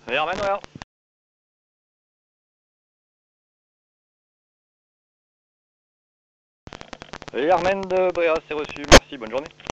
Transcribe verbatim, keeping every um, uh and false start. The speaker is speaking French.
Herman, voilà. Herman de Bréa, c'est reçu. Merci, bonne journée.